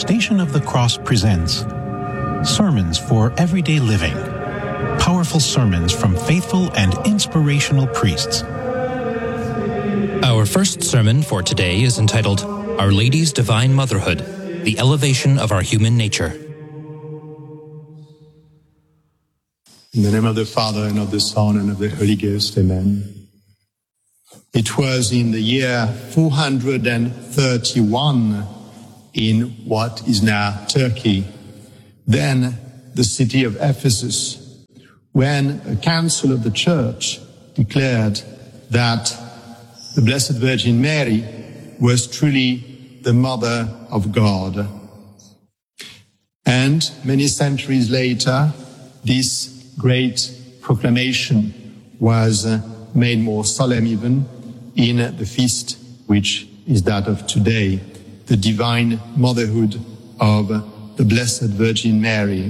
Station of the Cross presents Sermons for Everyday Living. Powerful sermons from faithful and inspirational priests. Our first sermon for today is entitled Our Lady's Divine Motherhood, the Elevation of Our Human Nature. In the name of the Father, and of the Son, and of the Holy Ghost, amen. It was in the year 431 in what is now Turkey, then the city of Ephesus, when a council of the church declared that the Blessed Virgin Mary was truly the Mother of God. And many centuries later, this great proclamation was made more solemn even in the feast, which is that of today, the divine motherhood of the Blessed Virgin Mary.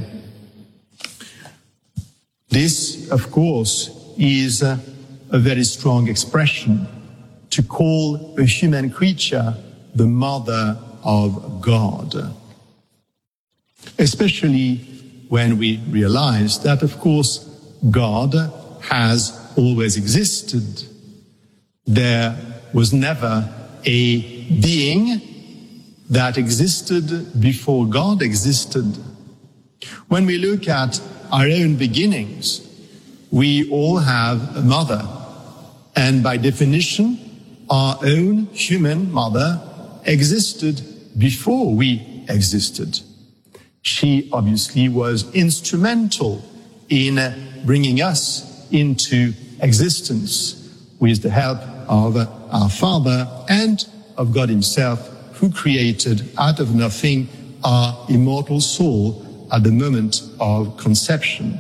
This, of course, is a very strong expression to call a human creature the Mother of God. Especially when we realize that, of course, God has always existed. There was never a being that existed before God existed. When we look at our own beginnings, we all have a mother, and by definition, our own human mother existed before we existed. She obviously was instrumental in bringing us into existence with the help of our Father and of God Himself, who created out of nothing our immortal soul at the moment of conception.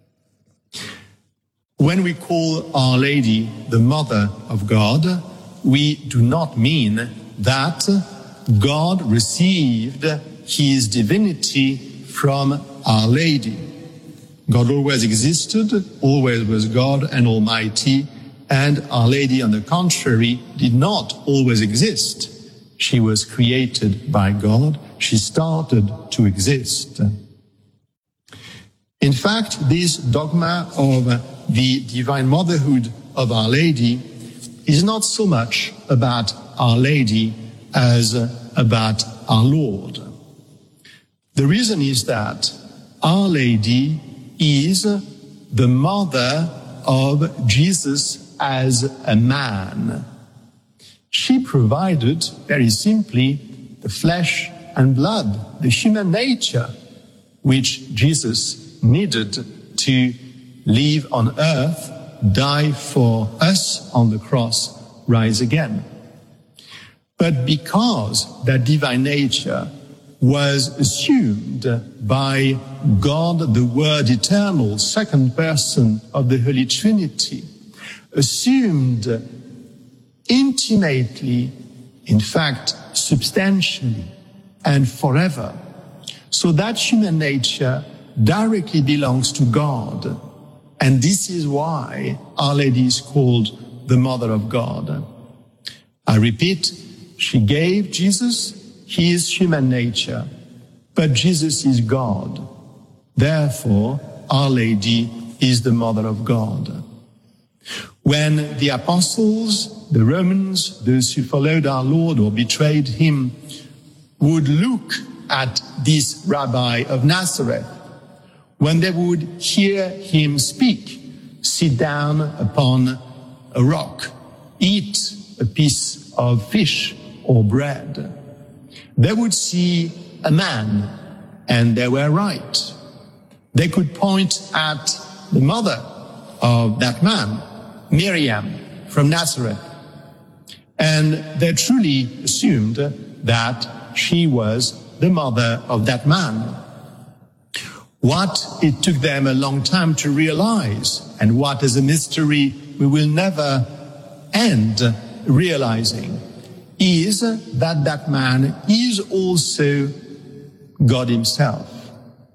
When we call Our Lady the Mother of God, we do not mean that God received His divinity from Our Lady. God always existed, always was God and Almighty, and Our Lady, on the contrary, did not always exist. She was created by God. She started to exist. In fact, this dogma of the divine motherhood of Our Lady is not so much about Our Lady as about our Lord. The reason is that Our Lady is the mother of Jesus as a man. She provided, very simply, the flesh and blood, the human nature, which Jesus needed to live on earth, die for us on the cross, rise again. But because that divine nature was assumed by God, the Word eternal, second person of the Holy Trinity, assumed intimately, in fact, substantially and forever. So that human nature directly belongs to God. And this is why Our Lady is called the Mother of God. I repeat, she gave Jesus His human nature, but Jesus is God. Therefore, Our Lady is the Mother of God. When the apostles, the Romans, those who followed our Lord or betrayed Him, would look at this rabbi of Nazareth, when they would hear him speak, sit down upon a rock, eat a piece of fish or bread, they would see a man, and they were right. They could point at the mother of that man, Miriam from Nazareth, and they truly assumed that she was the mother of that man. What it took them a long time to realize, and what is a mystery we will never end realizing, is that that man is also God Himself.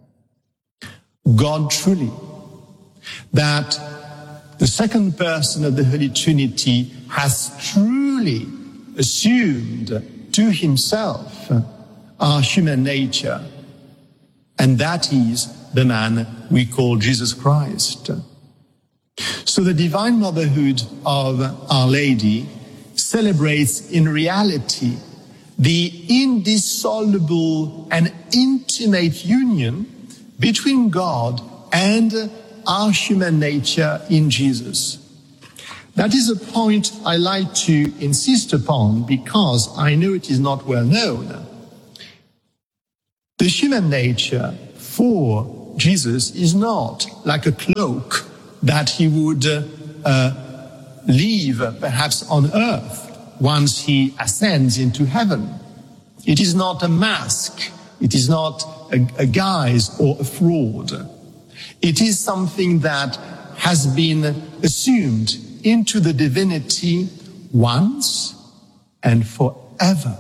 God truly. That the second person of the Holy Trinity has truly assumed to Himself our human nature, and that is the man we call Jesus Christ. So the divine motherhood of Our Lady celebrates in reality the indissoluble and intimate union between God and our human nature in Jesus. That is a point I like to insist upon because I know it is not well known. The human nature for Jesus is not like a cloak that he would leave perhaps on earth once he ascends into heaven. It is not a mask. It is not a guise or a fraud. It is something that has been assumed into the divinity once and forever.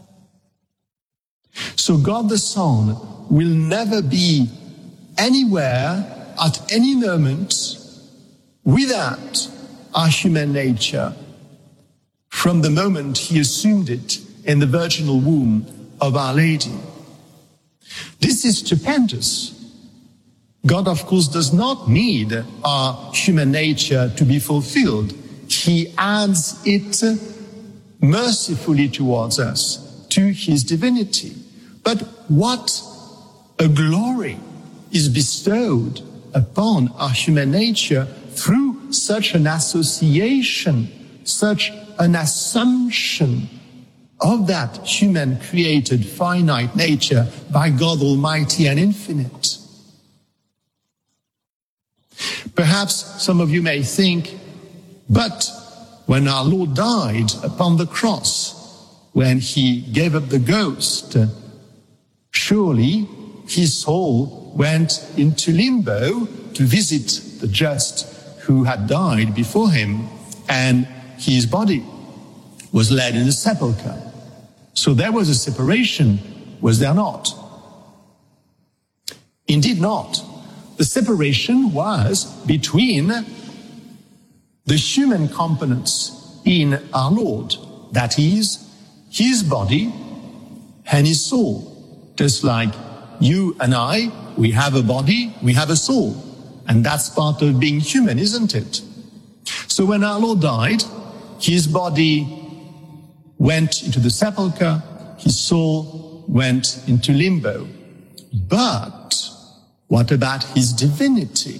So God the Son will never be anywhere at any moment without our human nature from the moment he assumed it in the virginal womb of Our Lady. This is stupendous. God, of course, does not need our human nature to be fulfilled. He adds it mercifully towards us, to his divinity. But what a glory is bestowed upon our human nature through such an association, such an assumption of that human created finite nature by God Almighty and infinite. Perhaps some of you may think, but when our Lord died upon the cross, when he gave up the ghost, surely his soul went into limbo to visit the just who had died before him, and his body was laid in the sepulchre. So there was a separation, was there not? Indeed not. The separation was between the human components in our Lord, that is, his body and his soul. Just like you and I, we have a body, we have a soul. And that's part of being human, isn't it? So when our Lord died, his body went into the sepulchre, his soul went into limbo. But what about his divinity?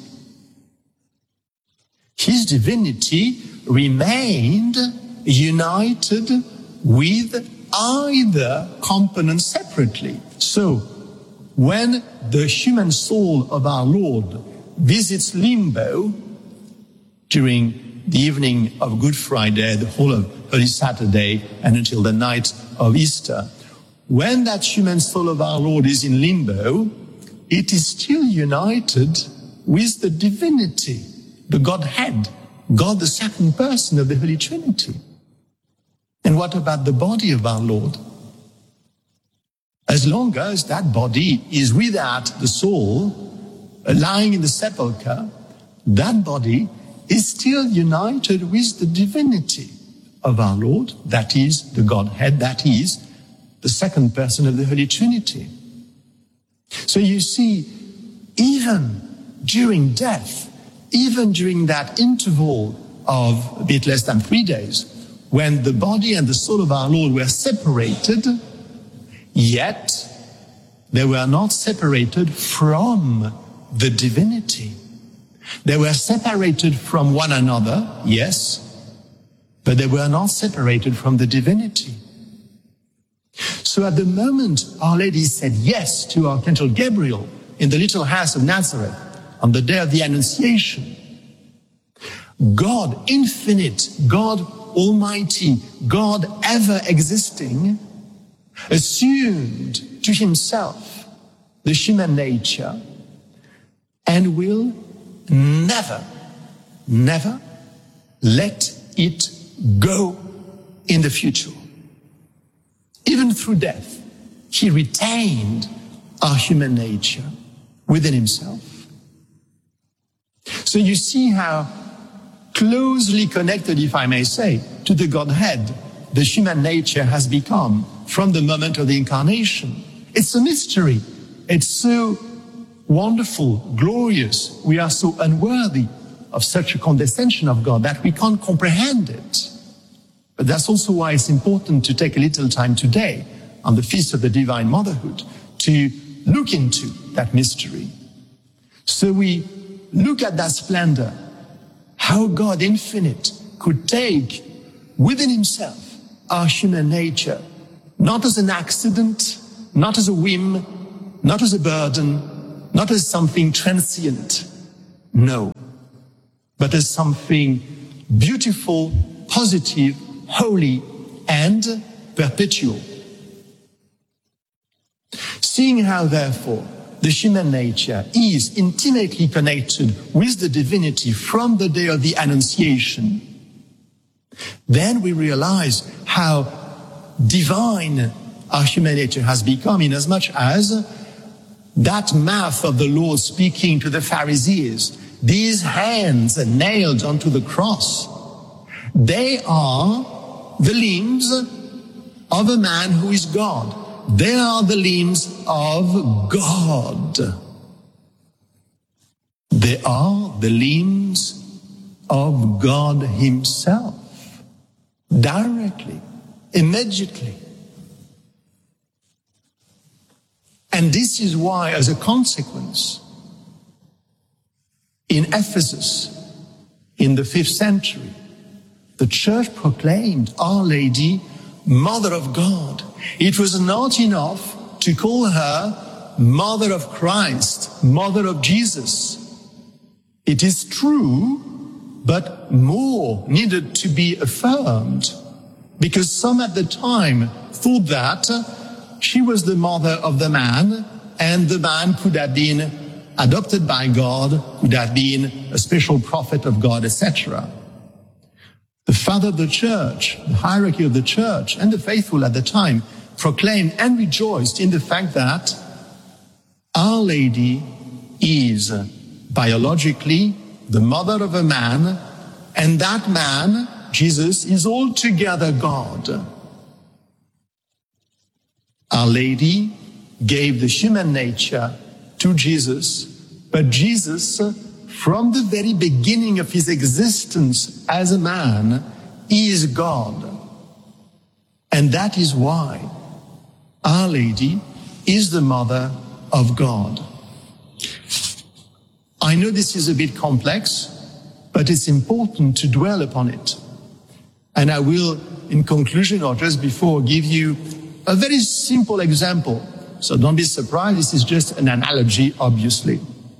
His divinity remained united with either component separately. So, when the human soul of our Lord visits limbo during the evening of Good Friday, the whole of Holy Saturday, and until the night of Easter, when that human soul of our Lord is in limbo, it is still united with the divinity, the Godhead, God the second person of the Holy Trinity. And what about the body of our Lord? As long as that body is without the soul, lying in the sepulchre, that body is still united with the divinity of our Lord, that is the Godhead, that is the second person of the Holy Trinity. So you see, even during death, even during that interval of a bit less than 3 days, when the body and the soul of our Lord were separated, yet they were not separated from the divinity. They were separated from one another, yes, but they were not separated from the divinity. So at the moment Our Lady said yes to Archangel Gabriel in the little house of Nazareth on the day of the Annunciation, God infinite, God Almighty, God ever existing, assumed to himself the human nature and will never, never let it go in the future. Even through death, he retained our human nature within himself. So you see how closely connected, if I may say, to the Godhead the human nature has become from the moment of the Incarnation. It's a mystery. It's so wonderful, glorious. We are so unworthy of such a condescension of God that we can't comprehend it. But that's also why it's important to take a little time today on the Feast of the Divine Motherhood to look into that mystery. So we look at that splendor, how God infinite could take within himself our human nature, not as an accident, not as a whim, not as a burden, not as something transient, no, but as something beautiful, positive, holy, and perpetual. Seeing how, therefore, the human nature is intimately connected with the divinity from the day of the Annunciation, then we realize how divine our human nature has become, inasmuch as that mouth of the Lord speaking to the Pharisees, these hands nailed onto the cross, they are the limbs of a man who is God. They are the limbs of God. They are the limbs of God himself. Directly, immediately. And this is why, as a consequence, in Ephesus, in the 5th century, the church proclaimed Our Lady, Mother of God. It was not enough to call her Mother of Christ, Mother of Jesus. It is true, but more needed to be affirmed, because some at the time thought that she was the mother of the man, and the man could have been adopted by God, could have been a special prophet of God, etc. The father of the church, the hierarchy of the church, and the faithful at the time proclaimed and rejoiced in the fact that Our Lady is biologically the mother of a man, and that man, Jesus, is altogether God. Our Lady gave the human nature to Jesus, but Jesus, from the very beginning of his existence as a man, is God. And that is why Our Lady is the mother of God. I know this is a bit complex, but it's important to dwell upon it. And I will, in conclusion or just before, give you a very simple example. So don't be surprised, this is just an analogy, obviously.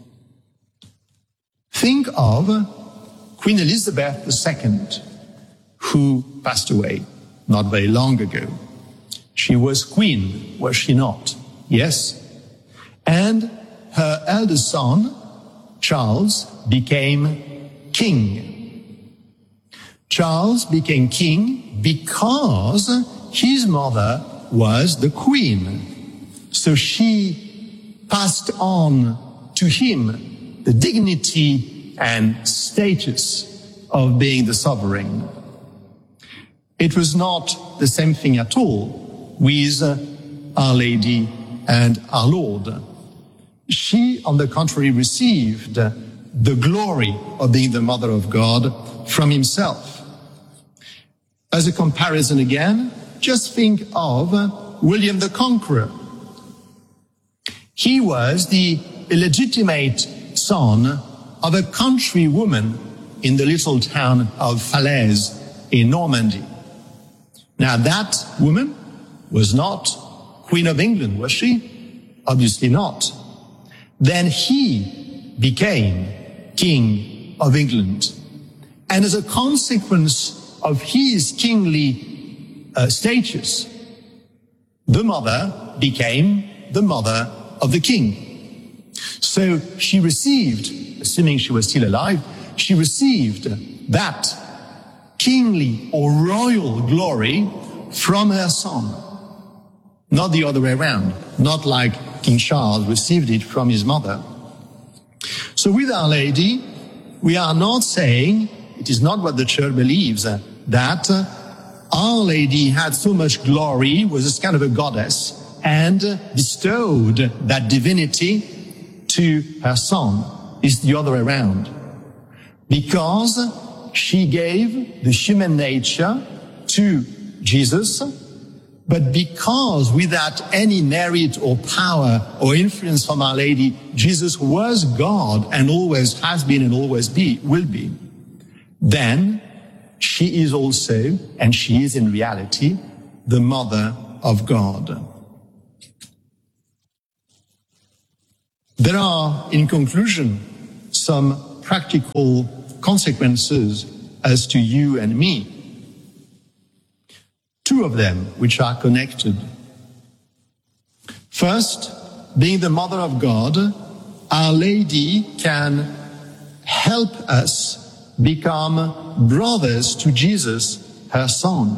Think of Queen Elizabeth II, who passed away not very long ago. She was queen, was she not? Yes. And her eldest son, Charles, became king. Charles became king because his mother was the queen. So she passed on to him the dignity and status of being the sovereign. It was not the same thing at all with Our Lady and our Lord. She, on the contrary, received the glory of being the mother of God from himself. As a comparison again, just think of William the Conqueror. He was the illegitimate son of a country woman in the little town of Falaise in Normandy. Now that woman was not Queen of England, was she? Obviously not. Then he became King of England. And as a consequence of his kingly status, the mother became the mother of the king. So she received, assuming she was still alive, she received that kingly or royal glory from her son. Not the other way around, not like King Charles received it from his mother. So with Our Lady, we are not saying, it is not what the church believes, that Our Lady had so much glory, was this kind of a goddess, and bestowed that divinity to her son. It's the other way around. Because she gave the human nature to Jesus, but because without any merit or power or influence from Our Lady, Jesus was God and always has been and always will be, then she is also, and she is in reality, the Mother of God. There are, in conclusion, some practical consequences as to you and me. Two of them which are connected. First, being the Mother of God, Our Lady can help us become brothers to Jesus, her Son.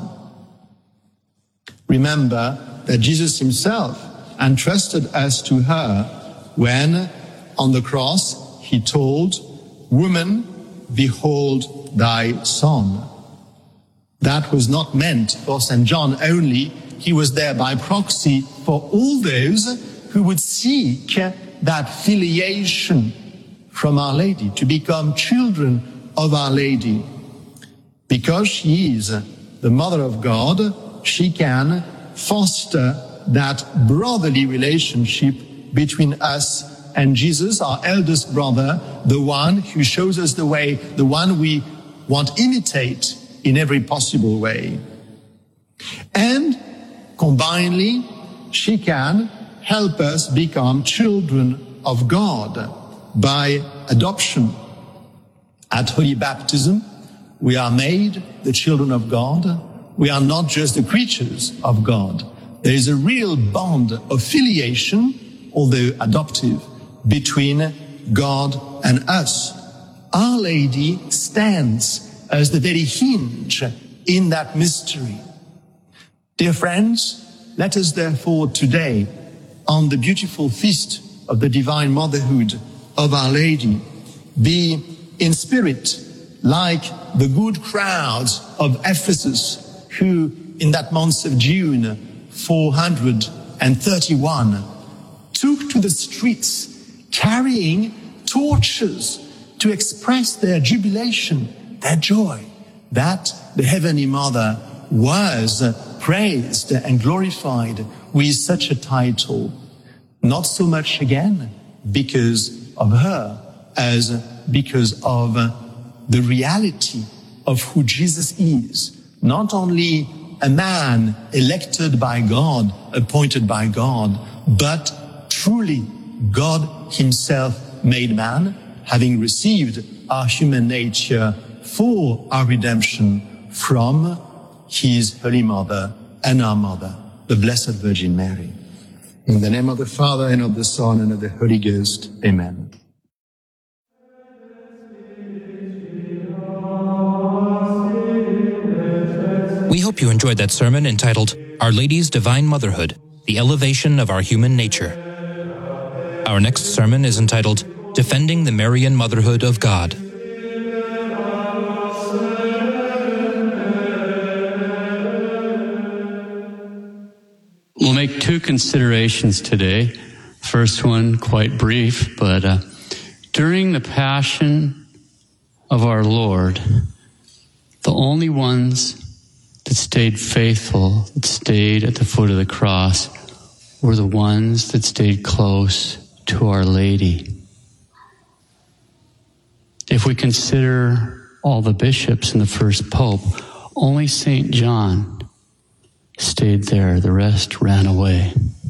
Remember that Jesus himself entrusted us to her when, on the cross, he told, "Woman, behold thy son." That was not meant for St. John only. He was there by proxy for all those who would seek that filiation from Our Lady, to become children of Our Lady. Because she is the Mother of God, she can foster that brotherly relationship between us and Jesus, our eldest brother, the one who shows us the way, the one we want to imitate in every possible way. And combinedly, she can help us become children of God by adoption. At Holy Baptism, we are made the children of God. We are not just the creatures of God. There is a real bond of filiation, although adoptive, between God and us. Our Lady stands as the very hinge in that mystery. Dear friends, let us therefore today, on the beautiful feast of the Divine Motherhood of Our Lady, be in spirit like the good crowds of Ephesus who, in that month of June 431, took to the streets carrying torches to express their jubilation, their joy, that the Heavenly Mother was praised and glorified with such a title. Not so much again because of her as because of the reality of who Jesus is. Not only a man elected by God, appointed by God, but truly God himself made man, having received our human nature for our redemption from his Holy Mother and our Mother, the Blessed Virgin Mary. In the name of the Father, and of the Son, and of the Holy Ghost. Amen. We hope you enjoyed that sermon entitled Our Lady's Divine Motherhood, the Elevation of Our Human Nature. Our next sermon is entitled Defending the Marian Motherhood of God. We'll make two considerations today. First one, quite brief, but during the Passion of our Lord, the only ones that stayed faithful, that stayed at the foot of the cross, were the ones that stayed close to Our Lady. If we consider all the bishops and the first pope, only St. John stayed there. The rest ran away.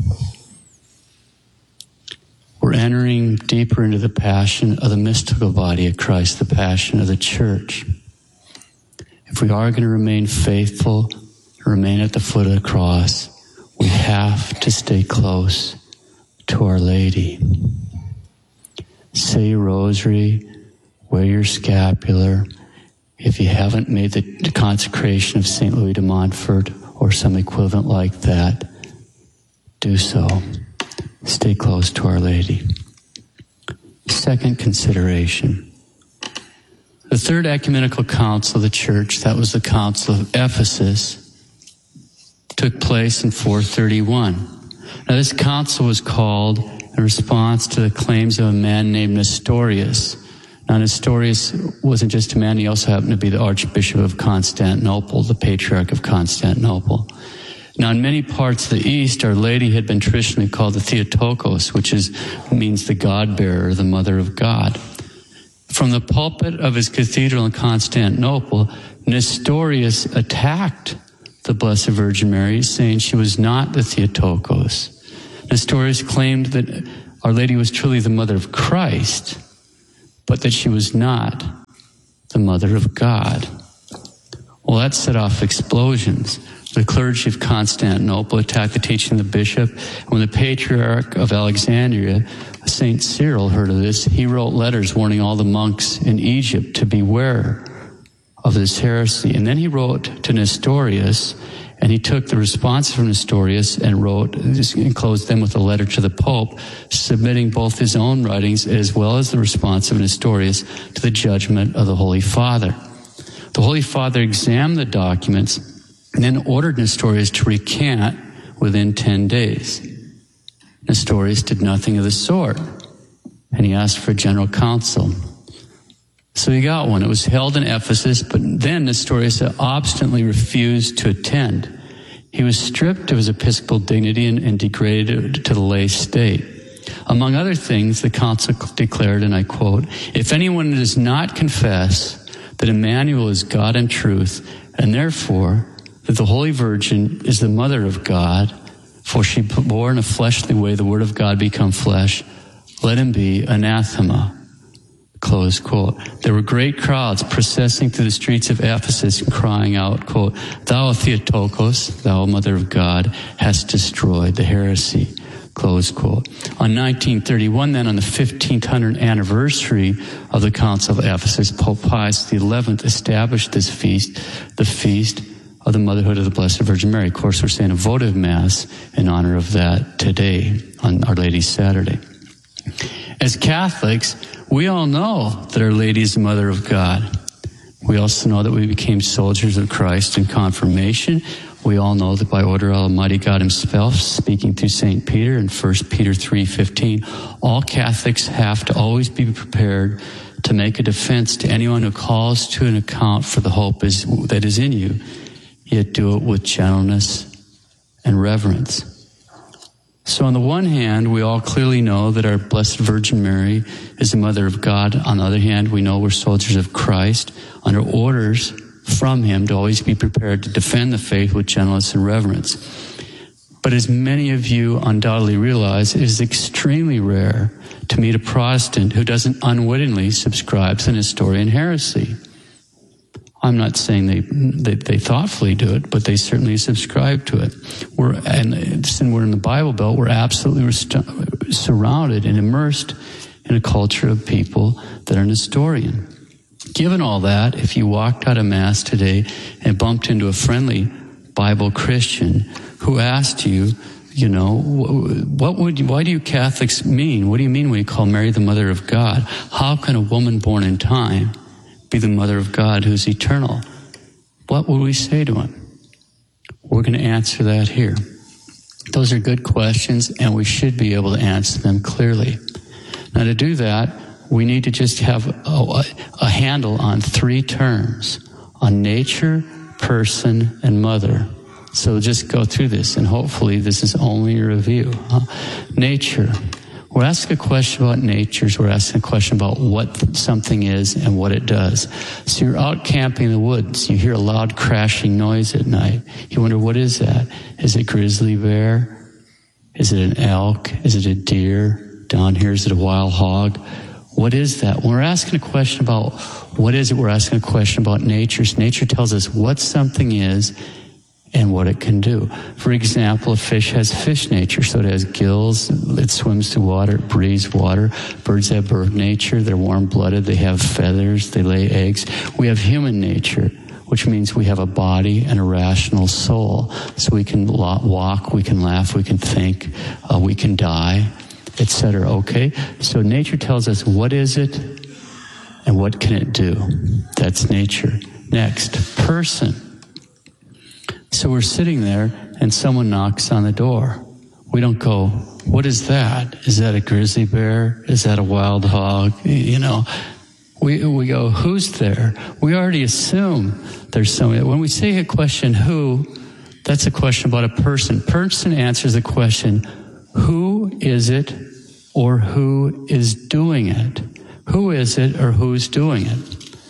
We're entering deeper into the passion of the mystical body of Christ, the passion of the church. If we are going to remain faithful, remain at the foot of the cross, we have to stay close to Our Lady. Say your rosary, wear your scapular. If you haven't made the consecration of St. Louis de Montfort or some equivalent like that, do so. Stay close to Our Lady. Second consideration. The Third Ecumenical Council of the Church, that was the Council of Ephesus, took place in 431. Now, this council was called in response to the claims of a man named Nestorius. Now, Nestorius wasn't just a man, he also happened to be the Archbishop of Constantinople, the Patriarch of Constantinople. Now, in many parts of the East, Our Lady had been traditionally called the Theotokos, which means the God-bearer, the Mother of God. From the pulpit of his cathedral in Constantinople, Nestorius attacked the Blessed Virgin Mary, saying she was not the Theotokos. Nestorius claimed that Our Lady was truly the Mother of Christ, but that she was not the Mother of God. Well, that set off explosions. The clergy of Constantinople attacked the teaching of the bishop. When the Patriarch of Alexandria, St. Cyril, heard of this, he wrote letters warning all the monks in Egypt to beware of this heresy. And then he wrote to Nestorius, and he took the response from Nestorius and enclosed them with a letter to the Pope, submitting both his own writings as well as the response of Nestorius to the judgment of the Holy Father. The Holy Father examined the documents and then ordered Nestorius to recant within 10 days. Nestorius did nothing of the sort, and he asked for a general council. So he got one. It was held in Ephesus, but then Nestorius obstinately refused to attend. He was stripped of his episcopal dignity and degraded to the lay state. Among other things, the council declared, and I quote, "If anyone does not confess that Emmanuel is God and truth, and therefore that the Holy Virgin is the Mother of God, for she bore in a fleshly way the Word of God become flesh, let him be anathema." Close quote. There were great crowds processing through the streets of Ephesus and crying out, quote, "Thou Theotokos, thou Mother of God, hast destroyed the heresy." Close quote. On 1931, then, on the 1500th anniversary of the Council of Ephesus, Pope Pius XI established this feast, the Feast of the Motherhood of the Blessed Virgin Mary. Of course, we're saying a votive Mass in honor of that today on Our Lady's Saturday. As Catholics, we all know that Our Lady is the Mother of God. We also know that we became soldiers of Christ in confirmation. We all know that by order of Almighty God himself, speaking through St. Peter in 1 Peter 3:15, all Catholics have to always be prepared to make a defense to anyone who calls to an account for the hope that is in you, yet do it with gentleness and reverence. So on the one hand, we all clearly know that our Blessed Virgin Mary is the Mother of God. On the other hand, we know we're soldiers of Christ under orders from him to always be prepared to defend the faith with gentleness and reverence. But as many of you undoubtedly realize, it is extremely rare to meet a Protestant who doesn't unwittingly subscribe to Nestorian heresy. I'm not saying they thoughtfully do it, but they certainly subscribe to it. Since we're in the Bible Belt, we're absolutely surrounded and immersed in a culture of people that are Nestorian. Given all that, if you walked out of Mass today and bumped into a friendly Bible Christian who asked you, why do you Catholics mean? What do you mean when you call Mary the Mother of God? How can a woman born in time be the Mother of God who's eternal? What would we say to him? We're going to answer that here. Those are good questions, and we should be able to answer them clearly. Now, to do that, we need to just have a handle on three terms: on nature, person, and mother. So just go through this, and hopefully this is only a review. Nature. We're asking a question about nature. So we're asking a question about what something is and what it does. So you're out camping in the woods. You hear a loud crashing noise at night. You wonder, what is that? Is it a grizzly bear? Is it an elk? Is it a deer? Down here, is it a wild hog? What is that? When we're asking a question about what is it, we're asking a question about nature. So nature tells us what something is and what it can do. For example, a fish has fish nature, so it has gills, it swims through water, it breathes water. Birds have bird nature, they're warm-blooded, they have feathers, they lay eggs. We have human nature, which means we have a body and a rational soul. So we can walk, we can laugh, we can think, we can die, etc. Okay? So nature tells us what is it and what can it do. That's nature. Next, person. So we're sitting there and someone knocks on the door. We don't go, what is that? Is that a grizzly bear? Is that a wild hog? You know, we go, who's there? We already assume there's somebody. When we say a question, who, that's a question about a person. Person answers the question, who is it or who is doing it? Who is it or who's doing it?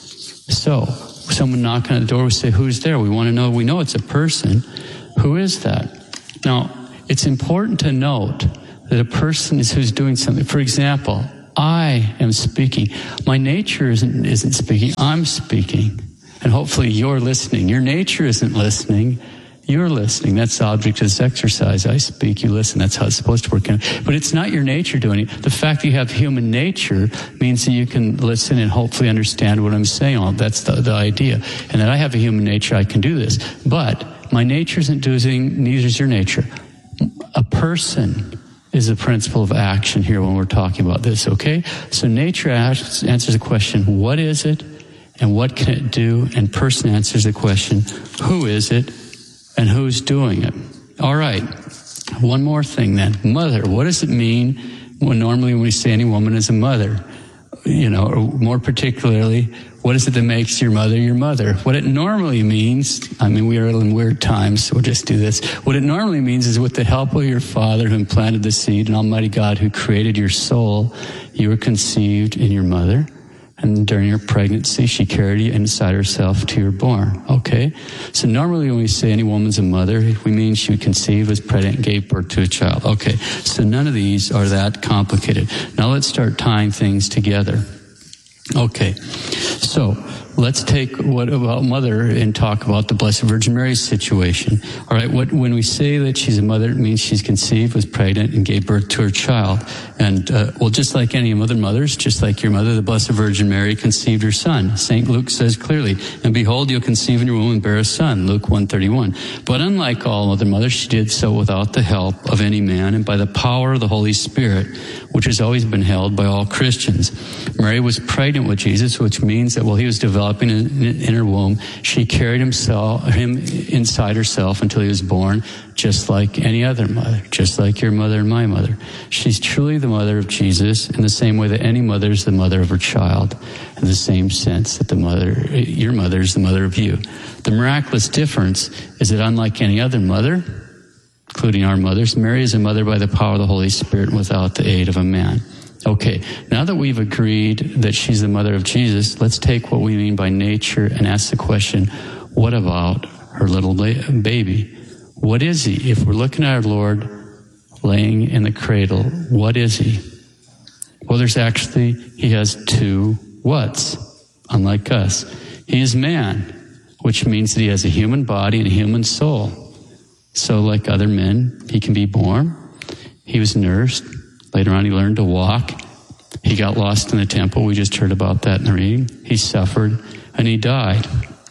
So, someone knocking on the door, we say, who's there? We want to know, we know it's a person. Who is that? Now, it's important to note that a person is who's doing something. For example, I am speaking. My nature isn't speaking. I'm speaking. And hopefully you're listening. Your nature isn't listening. You're listening. That's the object of this exercise. I speak, you listen. That's how it's supposed to work. But it's not your nature doing it. The fact that you have human nature means that you can listen and hopefully understand what I'm saying. That's the idea. And that I have a human nature, I can do this. But my nature isn't doing, neither is your nature. A person is the principle of action here when we're talking about this, okay? So nature answers the question, what is it? And what can it do? And person answers the question, who is it? And who's doing it? All right. One more thing then. Mother. What does it mean when we say any woman is a mother? You know, or more particularly, what is it that makes your mother your mother? What it normally means, I mean, we are in weird times, so we'll just do this. What it normally means is with the help of your Father who implanted the seed and Almighty God who created your soul, you were conceived in your mother. And during your pregnancy, she carried you inside herself till you were born. Okay? So normally when we say any woman's a mother, we mean she would conceive, was pregnant, and gave birth to a child. Okay. So none of these are that complicated. Now let's start tying things together. Okay. So let's take what about mother and talk about the Blessed Virgin Mary's situation. All right. When we say that she's a mother, it means she's conceived, was pregnant, and gave birth to her child. And, well, just like any other mothers, just like your mother, the Blessed Virgin Mary conceived her son. St. Luke says clearly, and behold, you'll conceive in your womb and bear a son, Luke 1:31. But unlike all other mothers, she did so without the help of any man and by the power of the Holy Spirit, which has always been held by all Christians. Mary was pregnant with Jesus, which means that while he was developing in her womb, she carried him inside herself until he was born, just like any other mother, just like your mother and my mother. She's truly the mother of Jesus in the same way that any mother is the mother of her child, in the same sense that your mother is the mother of you. The miraculous difference is that unlike any other mother, including our mothers, Mary is a mother by the power of the Holy Spirit without the aid of a man. Okay, now that we've agreed that she's the mother of Jesus, let's take what we mean by nature and ask the question, what about her little baby? What is he? If we're looking at our Lord laying in the cradle, what is he? Well, he has two whats, unlike us. He is man, which means that he has a human body and a human soul. So like other men, he can be born. He was nursed. Later on, he learned to walk. He got lost in the temple. We just heard about that in the reading. He suffered and he died.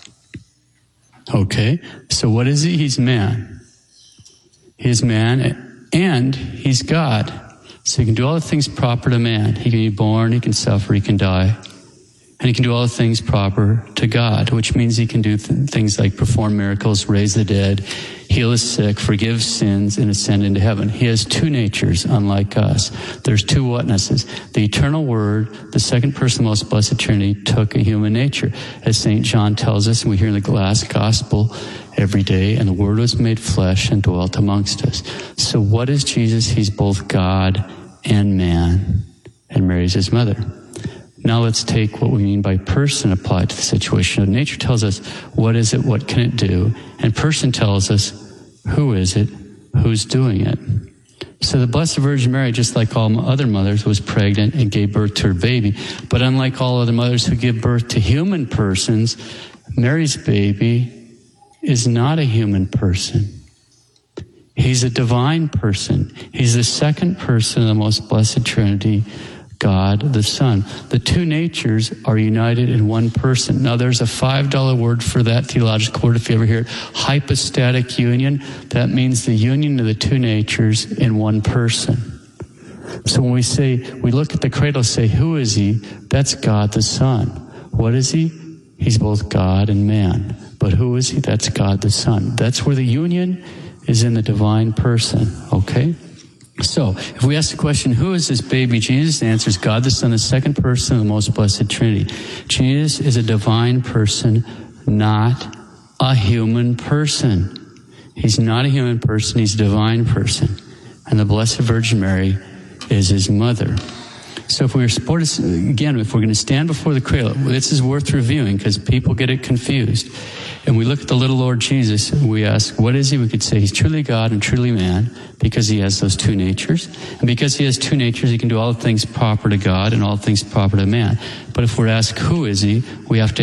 Okay, so what is he? He's man. He's man and he's God. So he can do all the things proper to man. He can be born, he can suffer, he can die. And he can do all the things proper to God, which means he can do things like perform miracles, raise the dead, heal the sick, forgive sins, and ascend into heaven. He has two natures, unlike us. There's two witnesses. The eternal Word, the second person of the most blessed Trinity, took a human nature. As St. John tells us, and we hear in the last gospel every day, and the Word was made flesh and dwelt amongst us. So what is Jesus? He's both God and man, and Mary's his mother. Now let's take what we mean by person applied to the situation. Nature tells us, what is it, what can it do? And person tells us, who is it, who's doing it? So the Blessed Virgin Mary, just like all other mothers, was pregnant and gave birth to her baby. But unlike all other mothers who give birth to human persons, Mary's baby is not a human person. He's a divine person. He's the second person of the most blessed Trinity, God the Son. The two natures are united in one person. Now there's a $5 word for that theological word if you ever hear it. Hypostatic union. That means the union of the two natures in one person. So when we look at the cradle, say, who is he? That's God the Son. What is he? He's both God and man. But who is he? That's God the Son. That's where the union is in the divine person. Okay? So, if we ask the question, who is this baby Jesus? The answer is God the Son, the second person of the most blessed Trinity. Jesus is a divine person, not a human person. He's not a human person, he's a divine person. And the Blessed Virgin Mary is his mother. So if we're going to stand before the cradle, this is worth reviewing because people get it confused. And we look at the little Lord Jesus, and we ask, what is he? We could say he's truly God and truly man because he has those two natures. And because he has two natures, he can do all things proper to God and all things proper to man. But if we're asked, who is he? We have to